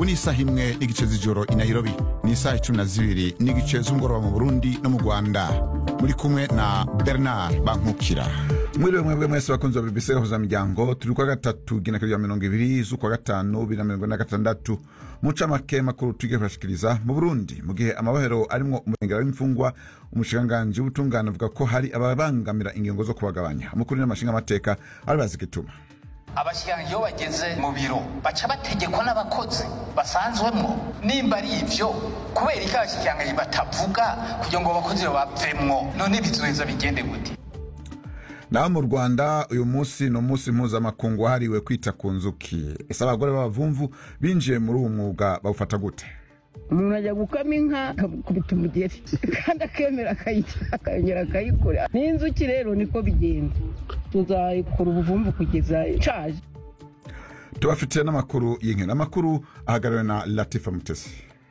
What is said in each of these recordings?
ubu ni isaha imwe n'igice z'ijoro i Nairobi, ni isaha 12 n'igice z'umugoroba mu Burundi no mu Rwanda. Muri kumwe na Bernard Bankukira. Mwiriwe mwebwe mwese bakunzi wa BBC gahuza miryango, turi kwa gatatu gina 20 z'ukwa gatanu 2026. Muca make makuru tugiye kurashikiriza mu Burundi mu gihe amabahero arimwo umurengera w'imfungwa. Umushikiranganji w'ubutungane avuga ko hari ababangamira ingingo zo kubagabanya. Amakuru n'amashinga amateka aribazi gituma abashikiranganje yo bageze mu biro baca bategekwa n'abakozi basanzwemwo, nimba ari ivyo kubera iki abashikiranganje batavuga kugira ngo abakozi bavemwo, none bizoheza bigende gute? Na mu Rwanda uyu munsi no munsi mpuzamakungu wahariwe kwita ku nzuki. Ese abagore b'abavumvu binjiye muri uwo mwuga bawufata gute? Umuntu ajya gukama inka kubita umugeri kandi akemera akayongera akayikora. N'inzuki rero niko bigenda, tuzayikora ubuvumvu kugeza icaje. Tubafitiye n'amakuru y'inkino. Amakuru ahagarariwe na Latifa Mutesi.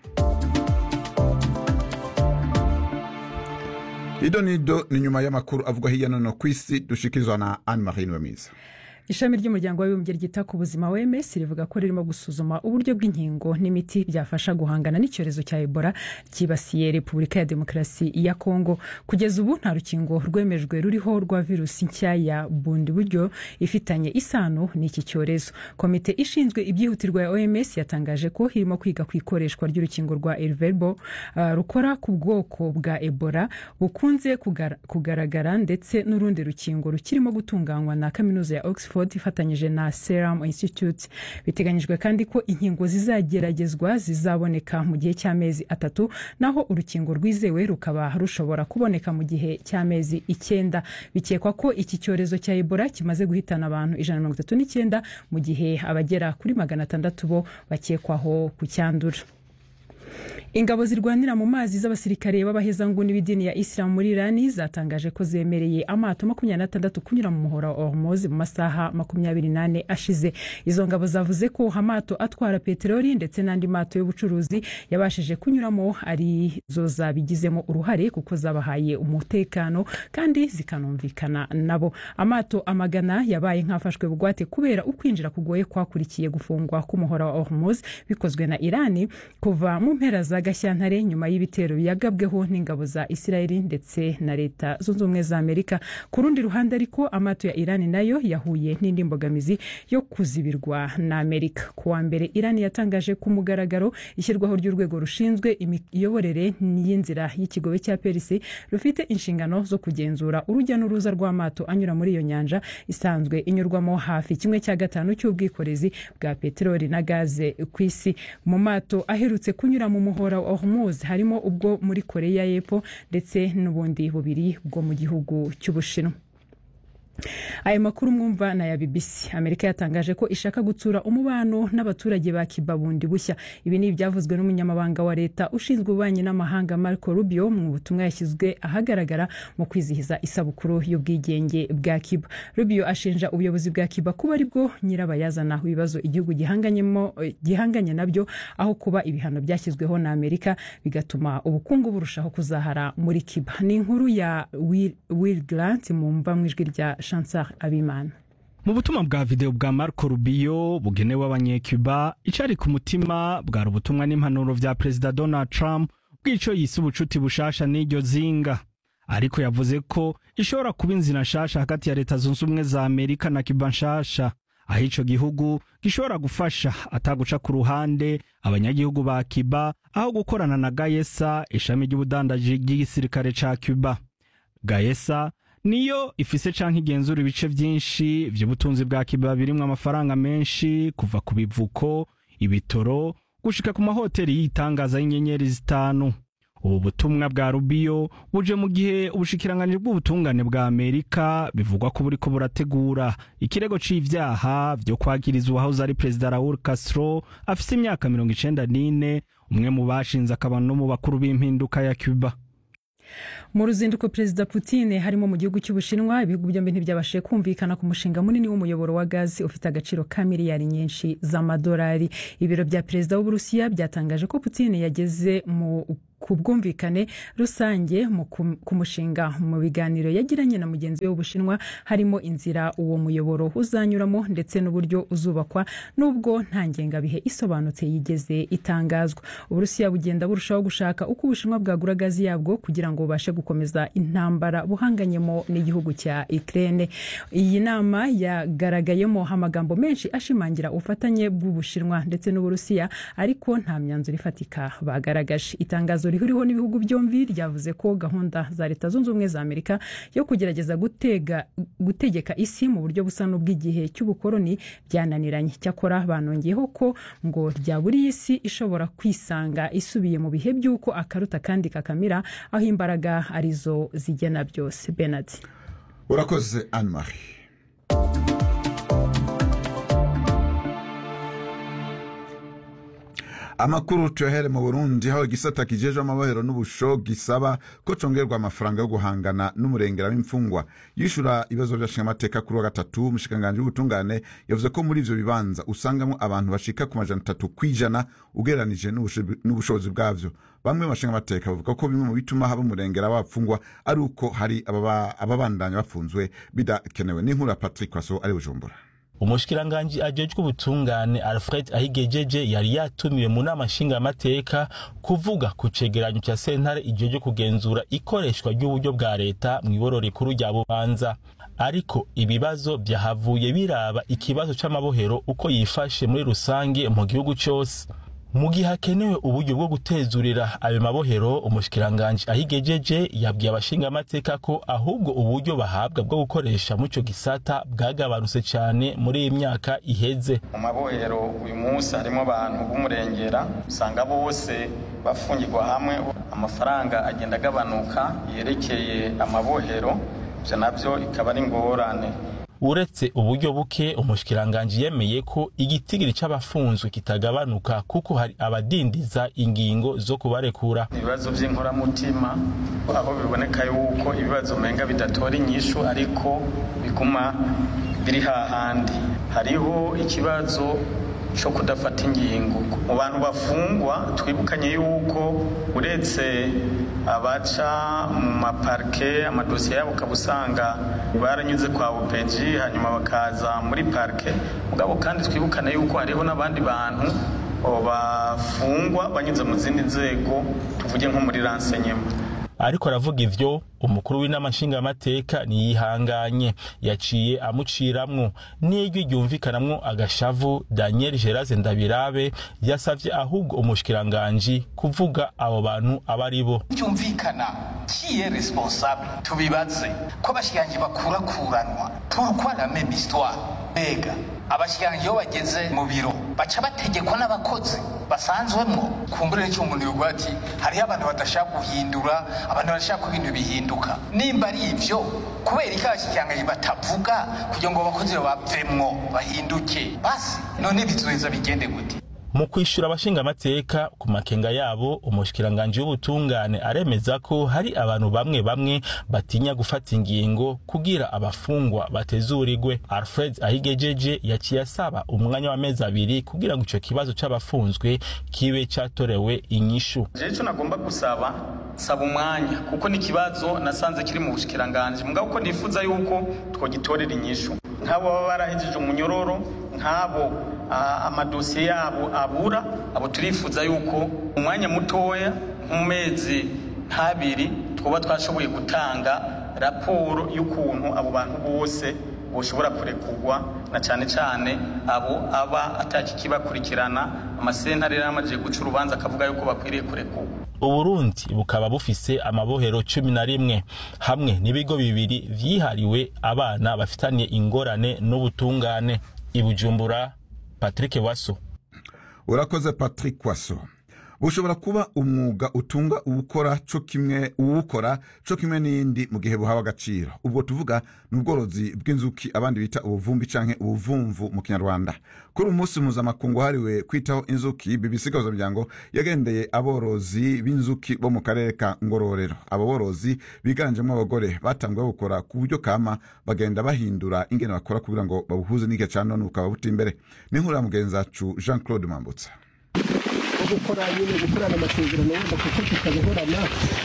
Idonido ni nyuma y'amakuru avuga hiya nono kwisi dushikirizwa na Anne-Marie Nwemiza. Ishami ry'umuryango w'abibumbye ryita ku buzima OMS rivuga ko ririmo gusuzuma uburyo bw'inkingo n'imiti byafasha guhangana n'icyorezo cya Ebola cyibasiye Repubulika ya Demokarasi ya Kongo. Kugeza ubu nta rukingo rwemejwe ruriho rwa virusi nshya ya bundi buryo ifitanye isano n'iki cyorezo. Komite ishinzwe ibyihutirwa ya OMS yatangaje ko irimo kwiga ku ikoreshwa ry'urukingo rwa Ervebo rukora ku bwoko bwa Ebola bukunze kugaragara, ndetse n'urundi rukingo rukirimo gutunganywa na kaminuza ya Oxford ifatanyije na Serum Institute. Biteganyijwe kandi ko inkingo zizageragezwa zizaboneka mu gihe cy'amezi 3, naho urukingo rwizewe rukaba rushobora kuboneka mu gihe cy'amezi 9. Bikekwa ko iki cyorezo cya Ebola kimaze guhitana abantu 139 mu gihe abagera kuri 600 bo bakekwaho kucyandura. Ingabo zirwanira mu mazi z'abasirikare b'abahezanguni b'idini ya Islam muri Iran zatangaje ko zemereye amato 26 kunyura mu muhora wa Hormuz mu masaha 28 ashize. Izo ngabo zavuze ko amato atwara peteroli ndetse n'andi mato y'ubucuruzi yabashije kunyuramo ari zo zabigizemo uruhare kuko zabahaye umutekano kandi zikanumvikana nabo. Amato amagana yabaye nkafashwe bugwate kubera ukwinjira kugoye kwakurikiye gufungwa k'umuhora wa Hormuz bikozwe na Iran kuva mu mpera za Gashyantare nyuma y'ibitero yagabweho n'ingabo za Israeli ndetse na Leta Zunze Ubumwe za Amerika. Ku rundi ruhande ariko amato ya Iran nayo yahuye n'indi mbogamizi yo kuzibirwa na Amerika. Kuwa mbere Iran yatangaje ku mugaragaro ishyirwaho ry'urwego rushinzwe imiyoborere y'inzira y'ikigobe cya Perisi rufite inshingano zo kugenzura urujya n'uruza rw'amato anyura muri iyo nyanja isanzwe inyurwamo hafi 1/5 cy'ubwikorezi bwa peteroli na gaze ku isi. Mu mato aherutse kunyura mu muhora wa Hormuz harimo ubwo muri Korea y'Epfo ndetse n'ubundi bubiri bwo mu gihugu cy'Ubushinwa. Ayo makuru mwumva na ya BBC. Amerika yatangaje ko ishaka gutsura umubano n'abaturage ba Cuba bundi bushya. Ibi ni ibyavuzwe n'umunyamabanga wa leta ushinzwe ububanyi n'amahanga Marco Rubio mu butumwa yashyizwe ahagaragara mu kwizihiza isabukuru y'ubwigenge bwa Cuba. Rubio ashinja ubuyobozi bwa Cuba kuba aribwo nyirabayazana ibibazo igihugu gihanganye nabyo, aho kuba ibihano byashyizweho na Amerika bigatuma ubukungu burushaho kuzahara muri Cuba. Ni inkuru ya Will Grant mu mva mwijwi rya Chancellor Abimana. Mu butumwa bwa video bwa Marco Rubio bugenewe abanyecuba, icari ku mutima bwa ubutumwa n'impanuro vya President Donald Trump bw'ico yise ubucuti bushasha n'iryo zinga. Ariko yavuze ko ishobora kuba inzira nshasha hagati ya Leta Zunze Ubumwe za Amerika na Cuba nshasha, aho ico gihugu gishobora gufasha ataguca ku ruhande abanyagihugu ba Cuba, aho gukorana na Gaesa, ishami ry'ubudandaji ry'igisirikare ca Cuba. Gaesa niyo ifise canke igenzura ibice vyinshi vy'ubutunzi bwa Cuba birimwo amafaranga menshi, kuva ku bivuko, ibitoro gushika ku mahoteli yitangaza y'inyenyeri 5. Ubu butumwa bwa Rubio buje mu gihe ubushikiranganje bw'ubutungane bwa Amerika bivugwa ko buriko burategura ikirego c'ivyaha vyo kwagiriza uwahoze ari President Raul Castro afise imyaka 94, umwe mu bashinze akaba no mu bakuru b'impinduka ya Cuba. Mu ruzinduko Perezida Putin harimo mu gihugu cy'Ubushinwa, ibihugu byombi ntibyabashije kumvikana ku mushinga munini w'umuyoboro wa gazi ufite agaciro ka miliyari nyinshi z'amadolari. Ibiro bya Perezida w'Uburusiya byatangaje ko Putin yageze ku bwumvikane rusange ku mushinga mu biganiro yagiranye na mugenzi we w'Ubushinwa harimo inzira uwo muyoboro uzanyuramo ndetse n'uburyo uzubakwa nubwo nta ngengabihe isobanutse yigeze itangazwa. Uburusiya bugenda burushaho gushaka uko Ubushinwa bwagura gazi yabwo kugira ngo bubashe gukomeza intambara buhanganyemo n'igihugu cya Ukraine. Iyi nama yagaragayemo amagambo menshi ashimangira ubufatanye bw'Ubushinwa ndetse n'Uburusiya ariko nta myanzuro ifatika bagaragaje. Itangazo rihuriho n'ibihugu byombi ryavuze ko gahunda za Leta Zunze Ubumwe za Amerika yo kugerageza gutegeka isi mu buryo busa n'ubw'igihe cy'ubukoloni byananiranye. Cyakora banongeyeho ko ngo ryaburiye isi ishobora kwisanga isubiye mu bihe by'uko akaruta kandi kakamira aho imbaraga arizo zigena byose. Bernard urakoze Anne-Marie. Amakuru tuyahere mu Burundi aho igisata kijeje amabohero n'ubusho gisaba ko congerwa amafaranga yo guhangana n'umurengera w'imfungwa yishura ibibazo byashinga amateka kuri wa gatatu. Umushikanganje w'ubutungane yavuze ko muri ivyo bibanza usangamo abantu bashika ku 300% ugereranije n'ubushobozi bwavyo. Bamwe bashinga amateka bavuga ko bimwe mu bituma haba umurengera w'abafungwa ari uko hari ababandanya bafunzwe bidakenewe. N'inkuru ya Patrick Kwaso ari Bujumbura. Umushikiranganje ajejwe ubutungane Alfred Ahigejeje yari yatumiwe mu nama nshingamateka kuvuga ku cegeranyo cya sentare ijeje kugenzura ikoreshwa ry'uburyo bwa leta mu ibororo rikuru rya Bubanza. Ariko ibibazo byahavuye biraba ikibazo c'amabohero uko yifashe muri rusange mu gihugu cyose. Mu gihe hakenewe uburyo bwo gutezurira ayo mabohero, umushikiranganje Ahigejeje yabwiye abashinga amateka ko ahubwo uburyo bahabwa bwo gukoresha mu cyo gisata bwagabanutse cyane muri iyi myaka iheze. Mu mabohero uyu munsi harimo abantu b'umurengera usanga bose bafungirwa hamwe, amafaranga agenda agabanuka yerekeye amabohero, byo nabyo ikaba ari ngorane. Uretse uburyo buke, umushikiranganje yemeye ko igitigiri c'abafunzwe kitagabanuka kuko hari abadindiza ingingo zo kubarekura. Ibibazo by'inkoramutima aho biboneka yuko ibibazo menga bidatora inyishu ariko biguma biri hahandi. Hariho ikibazo cyo kudafata ingingo mu bantu bafungwa. Twibukanye yuko uretse abaca mu maparke amadosiye yabo kabusanga baranyuze kwa UPG hanyuma bakaza muri parke, mugabo kandi twibukane yuko hariho n'abandi bantu bafungwa banyuze mu zindi nzego, tuvuge nko muri renseignement. Ariko aravuga ivyo umukuru w'inama nshingamateka niyihanganye yaciye amuciramwo n'ijwi ryumvikanamwo agashavu. Daniel Geraze Ndabirabe yasavye ahubwo umushikiranganje kuvuga abo bantu abaribo. Cyumvikana qui est responsable, tubibaze ko abashikiranganje bakurakuranwa pourquoi la même histoire. Bega abashikiranganje yo bageze mu biro baca bategekwa n'abakozi basanzwemwo. Kumbure n'icyo umuntu yugo ati hari abantu badashaka guhindura, abantu bashaka ko ibintu bihinduka. Nimba ari ivyo kubera ikabashikiranganje batavuga kugira ngo abakozi bavemwo bahinduke, basi none bizoheza bigende gute? Mu kwishura abashinga amateka ku makenga yabo, umushikiranganje w'ubutungane aremeza ko hari abantu bamwe batinya gufata ingingo kugira abafungwa batezurirwe. Alfred Ahigejeje yaciye asaba umwanya w'amezi 2 kugira ngo ico kibazo c'abafunzwe kibe cyatorewe inyishu. Jecho nagomba gusaba umwanya kuko ni kibazo nasanze kiri mu bushikiranganje, mugabo ko nifuza yuko twogitorera inyishu. Nk'abo baba barahejeje umunyororo, nk'abo amadosiye yabo abura, abo turifuza yuko umwanya mutoya mu mezi 2 twoba twashoboye gutanga raporo y'ukuntu abo bantu bose boshobora kurekurwa, na cyane abo aba atakikibakurikirana amasentare yaramaje guca urubanza akavuga yuko bakwiriye kurekurwa. Uburundi bukaba bufise amabohero 11 hamwe n'ibigo 2 vyihariwe abana bafitanye ingorane n'ubutungane. Ibujumbura, Patrick Waso. Urakoze Patrick Waso. Bushobora kuba umwuga utunga uwukora co kimwe n'indi mu gihe buhawe agaciro. Ubwo tuvuga n'ubworozi bw'inzuki abandi bita ubuvumbi canke ubuvumvu mu Kinyarwanda. Kuri umunsi mpuzamakungu hariwe kwitaho inzuki, BBC Gahuzamuryango yagendeye aborozi b'inzuki bo mu karere ka Ngororero. Abo borozi biganjemo abagore batangwa gukora ku buryo kama bagenda bahindura ingene bakora kugira ngo babuhuze n'igihe ca none bukaba buti imbere. N'inkuru ya mugenzi wacu Jean-Claude Mambutsa. gukora nyine gukorana amasezerano wenda kuko tukabihorana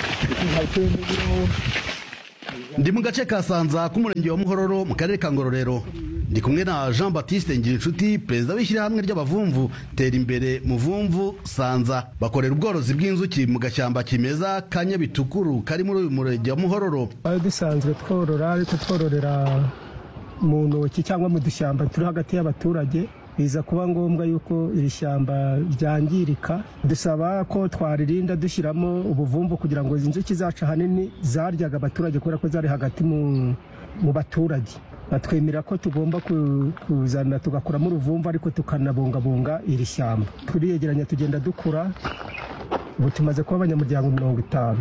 ndi mu gace ka Sanza k'umurenge wa Muhororo mu karere ka Ngororero ndi kumwe na Jean Baptiste Ngirinshuti perezida w'ishyirahamwe ry'abavumvu tera imbere muvumvu Sanza bakorera ubworozi bw'inzuki mu gashyamba kimeza ka Nyabitukuru kari muri uyu murenge wa Muhororo. Dusanzwe tworora ariko twororera mu ntoki cyangwa mu dushyamba turi hagati y'abaturage, biza kuba ngombwa yuko iri shyamba ryangirika, dusaba ko twaririnda dushyiramo ubuvumvu kugira ngo izi nzuki zacu ahanini zaryaga abaturage kubera ko zari hagati mu baturage. Batwemera ko tugomba kuzana tugakuramo uruvumvu ariko tukanabungabunga iri shyamba. Turiyegeranya tugenda dukura, ubu tumaze kuba abanyamuryango 50.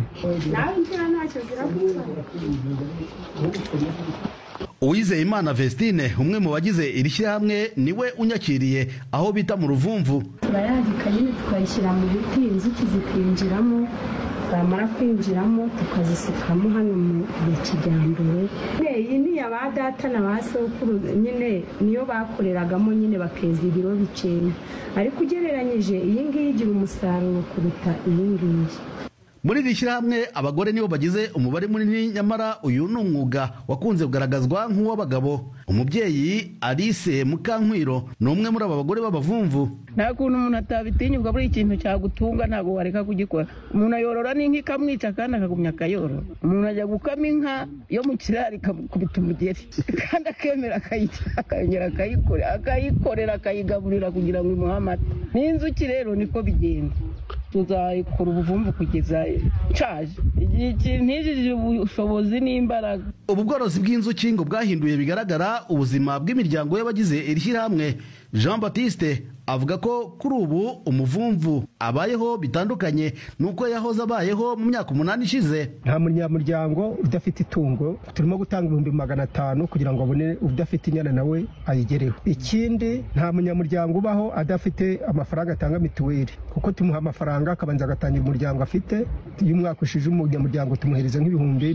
Uwizeyimana Vestine umwe mu bagize iri shyirahamwe niwe unyakiriye aho bita mu ruvumvu. Turayagika nyine tukayishyira mu biti inzuki zikinjiramo, zamara kwinjiramo tukazisukamo hano mu kijyambere. Iyi ni ya ba data na ba sokuru nyine niyo bakoreragamo nyine bakeza ibiro bikeya, ariko ugereranyije iyi ngiyi igira umusaruro kuruta iyi ngiyi. Muri iri shyirahamwe abagore nibo bagize umubare munini, nyamara uyu ni umwuga wakunze kugaragazwa nk'uw'abagabo. Umubyeyi Alice Mukankwiro ni umwe muri aba bagore b'abavumvu. Nta kuntu umuntu atabitinyuka buri ikintu cyagutunga ntabwo wareka kugikora. Umuntu ayorora n'inka ikamwica kandi akagumya akayorora. Umuntu ajya gukama inka yo mu kirari ikakubita umugeri kandi akemera akayongera akayikorera akayigaburira kugira ngo imuhe amata. N'inzuki rero niko bigenda. Tuzayikora ubuvumvu kugeza nshaje. Igihe ntijije ubushobozi n'imbaraga. Ubu bworozi bw'inzuki ngo bwahinduye bigaragara ubuzima bw'imiryango y'abagize iri shyirahamwe. Jean Baptiste avuga ko kuri ubu umuvumvu abayeho bitandukanye nuko yahoze abayeho mu myaka 8 ishize. Nta munyamuryango udafite itungo turimo gutanga 500 kugira ngo abone udafite inyana nawe ayigereho. Ikindi nta munyamuryango ubaho adafite amafaranga atanga mituweli, kuko tumuha amafaranga akabanza agatangira umuryango afite. Uyu mwaka ushije umunyamuryango tumuhereza nk'ibihumbi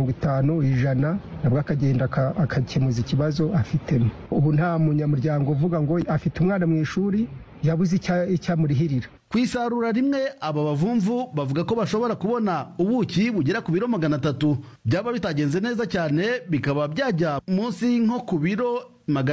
50 100 nabwo akagenda akakemuza ikibazo afitemo. Ubu nta munyamuryango uvuga ngo afite umwana mu ishuri yabuze icyamurihirira. Ku isarura rimwe aba bavumvu bavuga ko bashobora kubona ubuki bugera ku biro 300. Byaba bitagenze neza cyane bikaba byajya munsi nko ku biro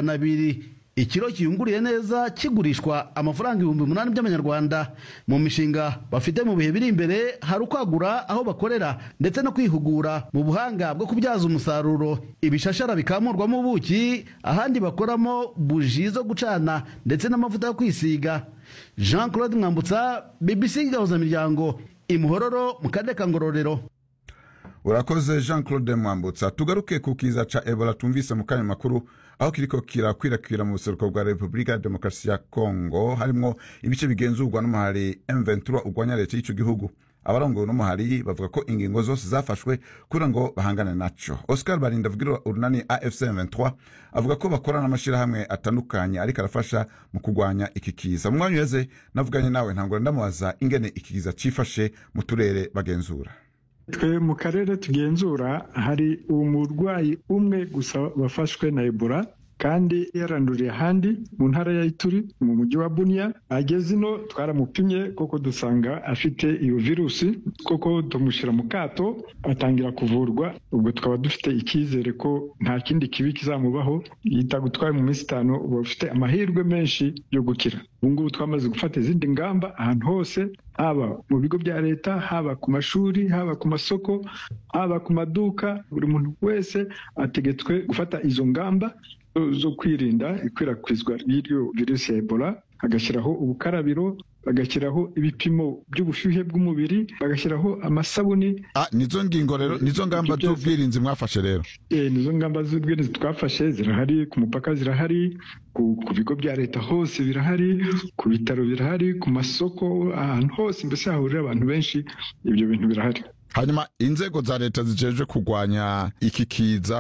200. Ikiro kiyunguriye neza kigurishwa amafaranga 8,000 by'amanyarwanda. Mu mishinga bafite mu bihe biri imbere hari ukwagura aho bakorera ndetse no kwihugura mu buhanga bwo kubyaza umusaruro ibishashara bikamurwamo ubuki, ahandi bakoramo buji zo gucana ndetse n'amavuta yo kwisiga. Jean Claude Mwambutsa, BBC Gahuza Miryango, Imuhororo mu karere ka Ngororero. Urakoze Jean Claude Mwambutsa. Tugaruke ku kiza ca Ebola tumvise mu kanya makuru aho kiriko kirakwirakwira mu buseruko bwa Republika ya Demokarasi ya Kongo, harimo ibice bigenzurwa n'umuhari M23 ugwanya leta y'ico gihugu. Abarongoye n'umuhari bavuga ko ingingo zose zafashwe kugira ngo bahangane naco. Oscar Barinda avugira urunani AFC M23 avuga ko bakora n'amashirahamwe atandukanye ariko arafasha mu kugwanya iki kiza. Mu mwanya weze navuganye nawe ntangura ndamubaza ingene iki kiza cifashe mu turere bagenzura. Twe mu karere tugenzura hari umurwayi umwe gusa wafashwe na Ebola kandi yaranduriye ahandi mu ntara ya Ituri mu mujyi wa Bunia. Ageze ino twaramupimye koko dusanga afite iyo virusi, koko tumushyira mu kato atangira kuvurwa. Ubwo tukaba dufite icyizere ko nta kindi kibi kizamubaho, yitagutwaye mu minsi 5 uba ufite amahirwe menshi yo gukira. Ubu ngubu twamaze gufata izindi ngamba ahantu hose, haba mu bigo bya leta, haba ku mashuri, haba ku masoko, haba ku maduka. Buri muntu wese ategetswe gufata izo ngamba zo kwirinda ikwirakwizwa ry'iyo virusi ya Ebola, agashyiraho ubukarabiro, bagashyiraho ibipimo by'ubushyuhe bw'umubiri, bagashyiraho amasabuni. Nizo ngingo rero, nizo ngamba z'ubwirinzi mwafashe rero? Nizo ngamba z'ubwirinzi twafashe zirahari, ku mupaka zirahari, ku bigo bya leta hose birahari, ku bitaro birahari, ku masoko, ahantu hose mbese hahurira abantu benshi, ibyo bintu birahari. Hanyuma inzego za leta zijeje kugwanya iki kiza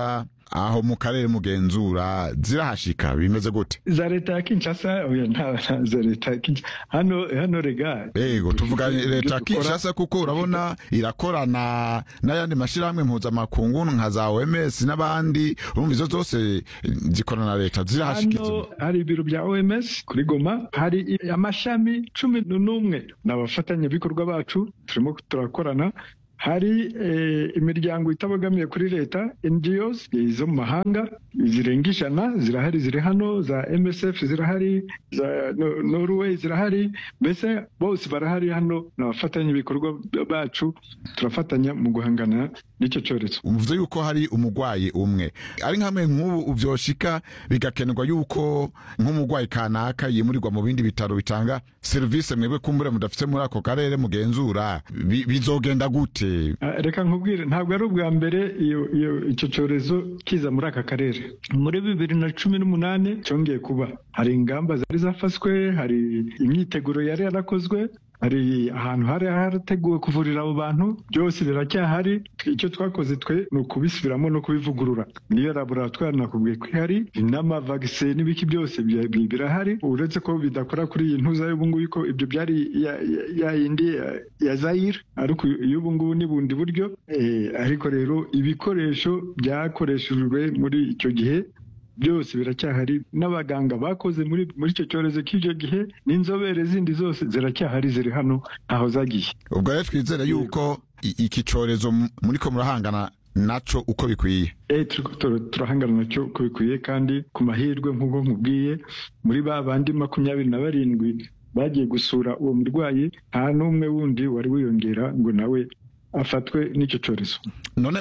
aho mu karere mugenzura zirahashika bimeze gute? Za leta ya Kinshasa oya nta za leta ya Kinshasa hano rega ego tuvuga leta ya Kinshasa kuko urabona irakorana n'ayandi mashirahamwe mpuzamakungu nka za OMS n'abandi urumva izo zose zikorana na leta zirahashikizwa. Hari ibiro bya OMS kuri Goma, hari amashami 11 n'abafatanya bikorwa bacu turimo turakorana. Hari imiryango itabogamiye kuri leta NGOs izo mu mahanga zirenga 100 zirahari, ziri hano za MSF zirahari, za Norway zirahari, mbese bose barahari hano n'abafatanya ibikorwa bacu turafatanya mu guhangana n'icyo cyorezo. Umuvuze yuko hari umugwayi umwe ari nkamwe nk'ubu uvyoshika bigakenerwa yuko nk'umugwayi kanaka yimurirwa mu bindi bitaro bitanga service mwebwe kumbure mudafite muri ako karere mugenzura bizogenda gute? Reka nkubwire ntabwo ari ubwa mbere iyo icyo cyorezo kiza muri aka karere. Muri 2018 cyongeye kuba, hari ingamba zari zafaswe, hari imyiteguro yari yarakozwe, hari ahantu hari harateguwe kuvurira abo bantu, byose biracyahari. Icyo twakoze twe ni ukubisubiramo no kubivugurura. Niyo laboratoire nakubwiye ko ihari, n'amavaccine n'ibiki byose birahari, uretse ko bidakora kuri iyi ntuza y'ubungubu ko ibyo byari ya yindi ya Zaire, ariko y'ubungubu ni bundi buryo. Ariko rero ibikoresho byakoreshejwe muri icyo gihe byose biracyahari, n'abaganga bakoze muri icyo cyorezo cy'icyo gihe n'inzobere zindi zose ziracyahari, ziri hano aho zagiye. Ubwo rero twizere yuko iki cyorezo muri ko murahangana naco uko bikwiye. Turahangana nacyo uko bikwiye, kandi ku mahirwe nk'uko nkubwiye muri babandi 27 bagiye gusura uwo murwayi nta n'umwe wundi wari wiyongera ngo nawe afatwe n'icyo cyorezo. None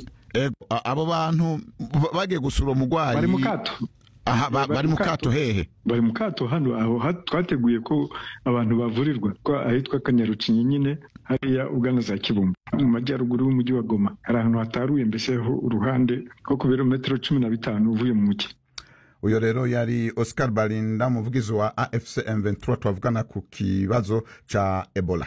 abo bantu bagiye gusura umugwayi bari mu kato. Bari mu kato hehe? Bari mu kato hano aho twateguye ko abantu bavurirwa ahitwa Kanyarukinyi nyine hariya ugana za Kibumba mu majyaruguru y'umujyi wa Goma. Hari ahantu hataruye mbese ho uruhande ko ku birometero 15 uvuye mu mujyi. Uyo rero yari Oscar Balinda muvugizi wa AFC M23 twavugana ku kibazo cha Ebola.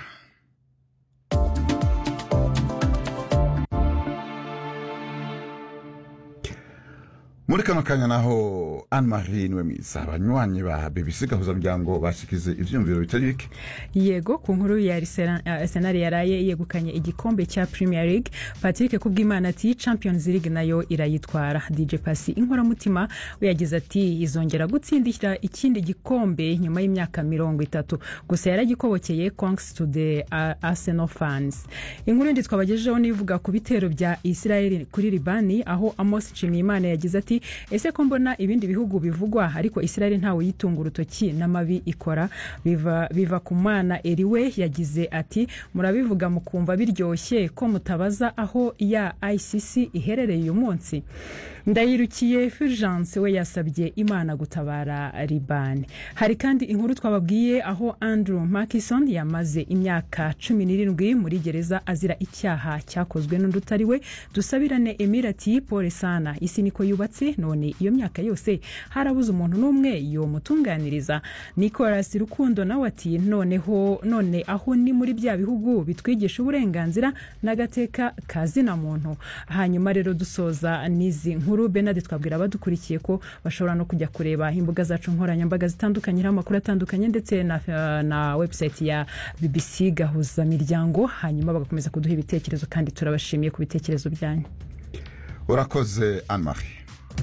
Muri kano kanya naho Anne-Marie Nwemiza abanywanyi ba BBC gahuza muryango bashikize ivyumviro bitarike. Yego ku nkuru ya Arsenal yaraye yegukanye igikombe cya Premier League. Patrick Kubwimana ati Champions League nayo irayitwara. DJ Pasi inkora mutima uyagize ati izongera gutsindira ikindi gikombe nyuma y'imyaka 30 gusa yaragikobokeye thanks to the Arsenal fans. Inkuru ndi twabagejejeho nivuga ku bitero bya Israel kuri Libani aho Amos Nshimiyimana yagize ati ese ko mbona ibindi bihugu bivugwa ariko Israel ntawe yitunga urutoki n'amabi ikora biva ku mwana Eriwe yagize ati murabivuga mukumva biryoshye ko mutabaza aho ya ICC iherereye uyu munsi. Ndayirukiye Fulgence we yasabye Imana gutabara Libani. Hari kandi inkuru twababwiye aho Andrew Markison yamaze imyaka 17 muri gereza azira icyaha cyakozwe n'undutariwe. Dusabirane Emirati Paul Sana isi niko yubatse none iyo myaka yose harabuze umuntu n'umwe yo mutunganiriza. Nicolas Rukundo nawe ati none aho ni muri bya bihugu bitwigisha uburenganzira n'agateka kazina muntu. Hanyuma rero dusoza nizi nkuru Bernard twabwira abadukurikiye ko bashobora no kujya kureba imbuga zacu nkoranyambaga zitandukanye n'amakuru atandukanye ndetse na website ya BBC gahuza miryango, hanyuma bagakomeza kuduha ibitekerezo kandi turabashimiye ku bitekerezo byanyu. Urakoze Anne-Marie.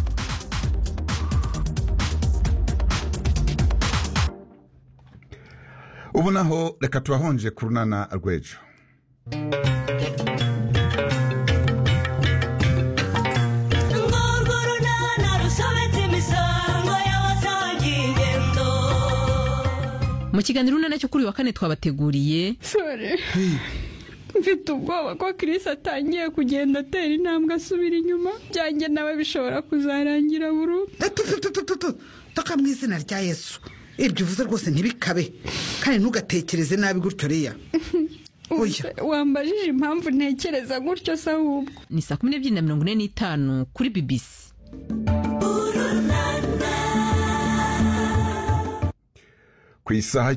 Ubu naho reka tubahonje kurunana rwejo. Mu kiganiro runana cyo kuri wa kane twabateguriye mfite ubwoba ko Chris atangiye kugenda atera intambwe asubira inyuma byanjye nawe bishobora kuzarangira burundu. Toka mu izina rya Yesu ibyo uvuze rwose ntibikabe kandi ntugatekereze nabi gutyo reya. Wambajije impamvu ntekereza gutyo se ahubwo. Ni 12:45 kuri BBC. Ku isaha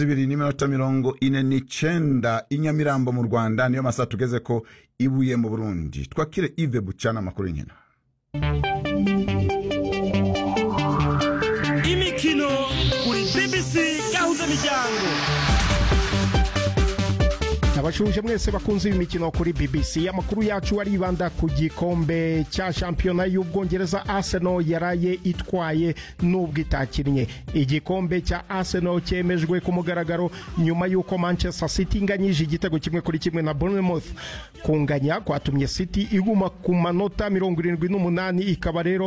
12:49 Inyamirambo mu Rwanda niyo masaha tugeze ko Ibuye mu Burundi. Twakire Yves Bucana makuru y'inkino. imikino kuri BBC gahuza miryango. Abashuje mwese bakunze imikino kuri BBC. Amakuru yacu aribanda ku gikombe cya shampiyona y'Ubwongereza Arsenal yaraye itwaye nubwo itakinnye. Igikombe cya Arsenal cyemejwe ku mugaragaro nyuma y'uko Manchester City inganyije igitego 1-1 na Bournemouth. Kunganya kwatumye City iguma ku manota 78 ikaba rero